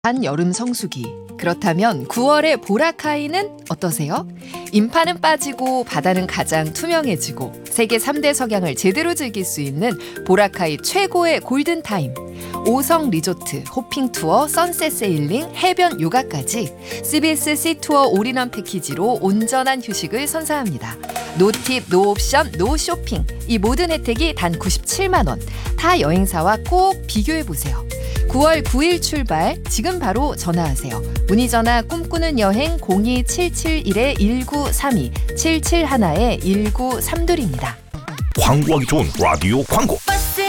한여름 성수기. 그렇다면 9월의 보라카이는 어떠세요? 인파는 빠지고 바다는 가장 투명해지고 세계 3대 석양을 제대로 즐길 수 있는 보라카이 최고의 골든타임. 5성 리조트, 호핑 투어, 선셋 세일링, 해변 요가까지 CBS 시투어 올인원 패키지로 온전한 휴식을 선사합니다. 노팁, 노옵션, 노쇼핑. 이 모든 혜택이 단 97만 원. 타 여행사와 꼭 비교해보세요. 9월 9일 출발, 지금 바로 전화하세요. 문의전화 꿈꾸는 여행 02771-1932, 771-1932입니다. 광고하기 좋은 라디오 광고.